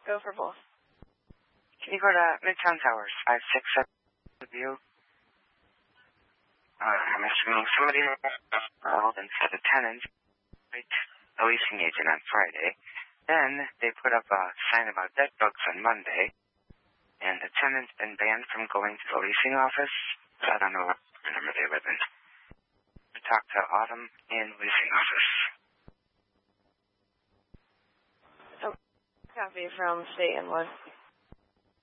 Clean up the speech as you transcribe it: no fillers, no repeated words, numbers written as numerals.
Go for both. Can you go to Midtown Towers, 567 View? I'm assuming somebody called and said a tenant, a leasing agent on Friday. Then they put up a sign about dead bugs on Monday, and the tenant's been banned from going to the leasing office. So I don't know what number they live in. We talked to Autumn in leasing office. Copy from State and 1.